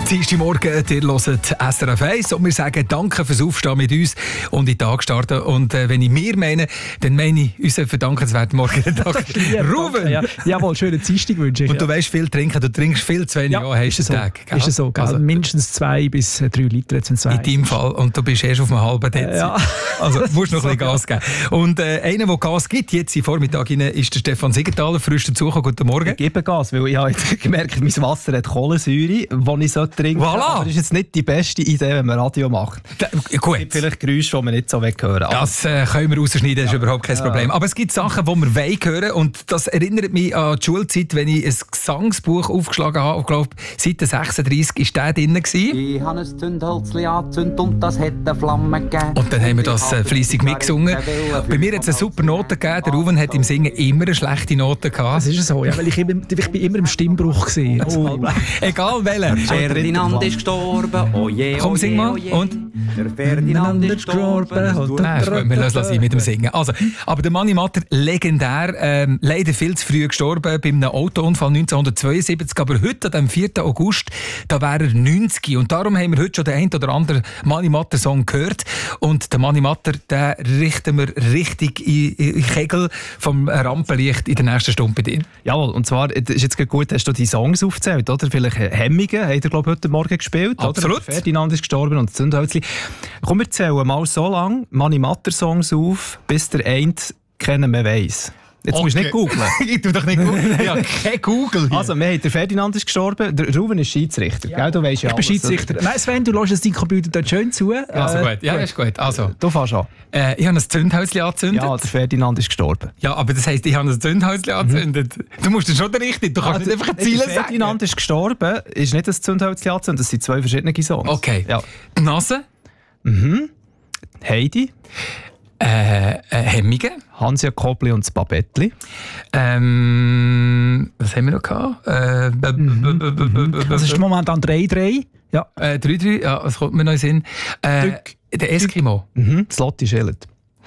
Dienstagmorgen, ihr hört SRF 1 und wir sagen danke fürs Aufstehen mit uns und in den Tag starten. Und wenn ich mir meine, dann meine ich unseren verdankenswerten Morgentag. Ruben! Ja. Jawohl, schönen Dienstag wünsche ich. Und du weißt viel trinken, du trinkst viel zu wenig hast so. Tag. Ist es so, also, mindestens 2 bis 3 Liter. Jetzt in deinem Fall. Und du bist erst auf einem halben Dezi. Ja. Also musst noch ein bisschen Gas geben. Und einer, der Gas gibt, jetzt im Vormittag rein, ist der Stefan Siegenthaler. Frisch dazugekommen. Guten Morgen. Ich gebe Gas, weil ich habe jetzt gemerkt, mein Wasser hat Kohlensäure, die ich trinken sollte. Voilà. Aber das ist jetzt nicht die beste Idee, wenn man Radio macht. Gut. Es gibt vielleicht Geräusche, die man nicht so hören will. Das können wir rausschneiden, das ist überhaupt kein Problem. Aber es gibt Sachen, die wir hören und das erinnert mich an die Schulzeit, wenn ich ein Gesangsbuch aufgeschlagen habe. Ich glaube, Seite 36 war der drin. Ich habe ein Zündhölzchen angezündet und das hat eine Flamme gegeben. Und dann haben wir das fleissig mitgesungen. Bei mir hat es eine super Note gegeben. Der Ruben hat im Singen immer eine schlechte Note gehabt. Das ist so, ja, weil ich bin immer im Stimmbruch gewesen. Egal welcher. Ferdinand ist gestorben, oh je, Komm, sing mal. Und? Der Ferdinand ist gestorben. Wir lassen es mit dem Singen. Also, aber der Mani Matter, legendär, leider viel zu früh gestorben bei einem Autounfall 1972. Aber heute, am 4. August, da wäre er 90. Und darum haben wir heute schon den einen oder anderen Mani Matter Song gehört. Und den Mani Matter, den richten wir richtig in Kegel vom Rampenlicht in der nächsten Stunde bei dir. Jawohl, und zwar, das ist jetzt gut, hast du die Songs aufgezählt, oder? Vielleicht Hemmungen, habt ihr, glaube ich, heute Morgen gespielt. Absolut. Oder? Ferdinand ist gestorben und das Zündhölzchen. Komm, wir zählen mal so lange Mani Matter Songs auf, bis der eine kennen mehr weiss. Jetzt musst du nicht googeln. Ich tu doch nicht googeln. Ja, kein Google. Also, der Ferdinand ist gestorben, der Ruben ist Schiedsrichter. Ja. Du weißt ja ich bin Schiedsrichter. Nein, Sven, du lässt den Computer dort schön zu. Also gut, ja, ist gut. Also, du fährst an. Ich habe ein Zündhäuschen angezündet. Ja, der Ferdinand ist gestorben. Ja, aber das heisst, ich habe ein Zündhäuschen angezündet. Du musst das schon richtig. Du kannst nicht einfach ein Ziel sagen. Der Ferdinand ist gestorben, ist nicht ein Zündhäuschen angezündet, das sind 2 verschiedene Songs. Okay. Ja. Nase. Heidi. Hemmige. Hansia Kobli und das Babettli. Was haben wir noch gehabt? Das ist momentan 3-3. Ja. 3-3, ja, was kommt mir noch in den Sinn? Der Eskimo. Das Lotti Schillet.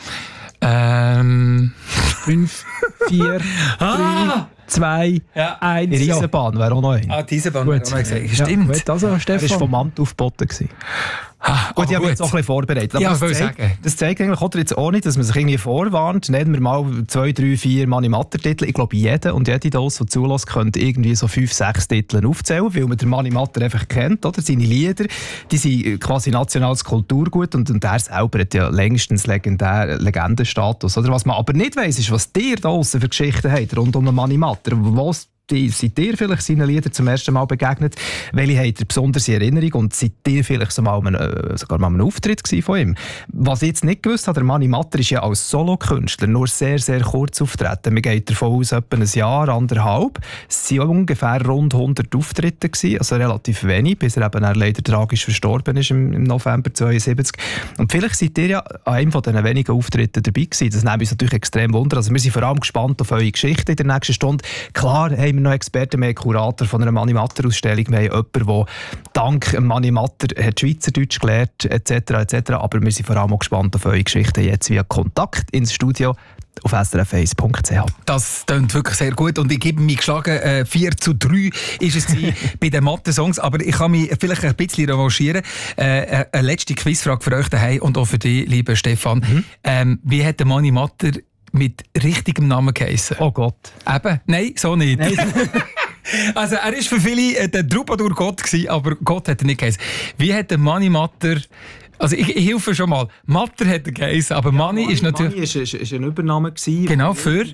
5, 4, 3, 2, 1. Die Eisenbahn wäre auch noch ein. Die Eisenbahn wäre auch noch gesagt. Stimmt. Gut, also, Stefan. Er ist vom Amt aufgeboten gewesen. Gut, ich habe mich jetzt auch ein bisschen vorbereitet. Aber das zeigt eigentlich oder jetzt auch nicht, dass man sich irgendwie vorwarnt. Nehmen wir mal 2, 3, 4 Mani Matter Titel. Ich glaube, jeder und jede Dose, die zulässt, könnte irgendwie so 5, 6 Titel aufzählen, weil man den Mani Matter einfach kennt. Oder? Seine Lieder, die sind quasi nationales Kulturgut und er selber hat ja längstens Legendenstatus. Oder? Was man aber nicht weiss, ist, was dir da draussen für Geschichten habt rund um den Mani Matter. Seid ihr vielleicht seinen Liedern zum ersten Mal begegnet? Welche habt ihr besonders in Erinnerung? Und seid ihr vielleicht sogar mal einem Auftritt von ihm? Was ich jetzt nicht gewusst habe, der Mani Matter ist ja als Solokünstler nur sehr, sehr kurz auftreten. Man geht davon aus, etwa ein Jahr, 1,5. Es waren ungefähr rund 100 Auftritte gewesen, also relativ wenig, bis er eben leider tragisch verstorben ist im November 72. Und vielleicht seid ihr ja an einem von diesen wenigen Auftritten dabei gewesen. Das nimmt uns natürlich extrem Wunder. Also wir sind vor allem gespannt auf eure Geschichte in der nächsten Stunde. Klar haben wir noch Experten, wir haben Kurator von einer Mani Matter Ausstellung, wir haben jemanden, der dank Mani Matter hat Schweizerdeutsch gelernt, etc. Aber wir sind vor allem auch gespannt auf eure Geschichten jetzt via Kontakt ins Studio auf srf1.ch. Das klingt wirklich sehr gut und ich gebe mich geschlagen, 4-3 ist es bei den Mathe-Songs, aber ich kann mich vielleicht ein bisschen revanchieren. Eine letzte Quizfrage für euch daheim und auch für dich, lieber Stefan. Wie hat der Mani Matter mit richtigem Namen geheissen? Oh Gott. Eben? Nein, so nicht. Nein. Also er war für viele der Troubadour Gott gewesen, aber Gott hat er nicht geheissen. Wie hat der Mani Matter... Also ich helfe schon mal. Matter hat er geheissen, aber Mani ist natürlich... Mani ist ein Übername gewesen. Genau, für...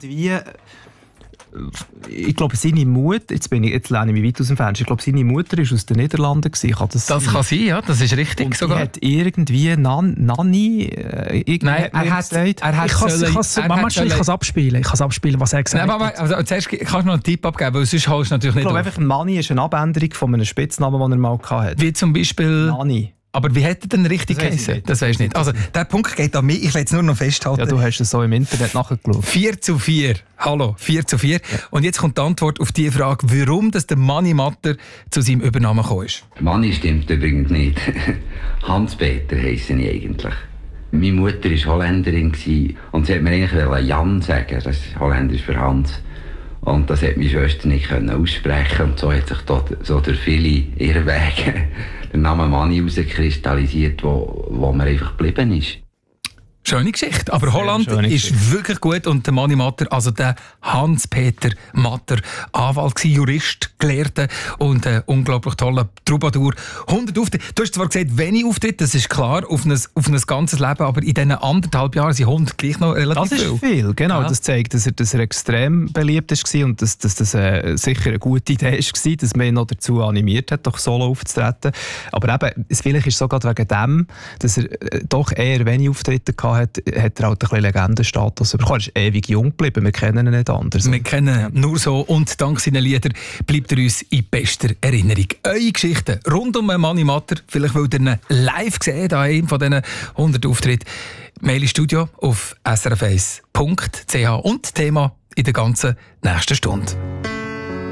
Ich glaube, seine Mutter, jetzt lehne ich mich weit aus dem Fenster, ich glaube, seine Mutter war aus den Niederlanden. Das kann sein, ja, das ist richtig. Und sogar. Die hat irgendwie Nanni... Nein, er hat ich kann es abspielen, was er gesagt hat. Also, zuerst kannst du noch einen Tipp abgeben, weil sonst holst du natürlich nicht. Ich glaube einfach, Nanni ist eine Abänderung von einem Spitznamen, den er mal hatte. Wie zum Beispiel... Nanni. Aber wie hätte er denn richtig geheißen? Das weisst du nicht. Also, der Punkt geht an mich. Ich will es nur noch festhalten. Ja, du hast es so im Internet nachgeschaut. 4-4. Hallo, 4-4. Ja. Und jetzt kommt die Antwort auf die Frage, warum das der Mani Matter zu seinem Übernamen gekommen ist. Mani stimmt übrigens nicht. Hans-Peter heisse ich eigentlich. Meine Mutter war Holländerin und sie hat mir eigentlich Jan sagen. Das ist Holländisch für Hans. Und das hat meine Schwester nicht aussprechen und so hat sich dort, so durch viele Irrwege der Name Manni herauskristallisiert, wo mir einfach geblieben ist. Schöne Geschichte. Aber Holland ist wirklich gut und der Manni Matter, also der Hans-Peter Matter, Anwalt, Jurist, Gelehrter und unglaublich toller Troubadour. 100 Auftritte. Du hast zwar gesagt, wenig Auftritte, das ist klar, auf ein ganzes Leben, aber in diesen 1,5 Jahren sind 100 gleich noch relativ viel. Das ist viel, genau. Ja. Das zeigt, dass er extrem beliebt war und dass das sicher eine gute Idee war, dass man ihn noch dazu animiert hat, doch solo aufzutreten. Aber eben, vielleicht ist es sogar wegen dem, dass er doch eher wenig Auftritte hatte, hat er halt ein bisschen Legendenstatus bekommen. Er ist ewig jung geblieben, wir kennen ihn nicht anders. Wir kennen ihn nur so und dank seinen Liedern bleibt er uns in bester Erinnerung. Eure Geschichten rund um Manni Matter, vielleicht wollt ihr ihn live sehen, an einem von diesen 100 Auftritten. Mail ins Studio auf srf1.ch und Thema in der ganzen nächsten Stunde.